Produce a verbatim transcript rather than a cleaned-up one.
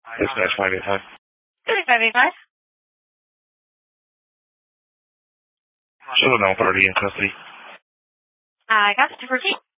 Yes, that's five eight five. thirty-five eighty-five. Show no authority in custody. I got it. To proceed.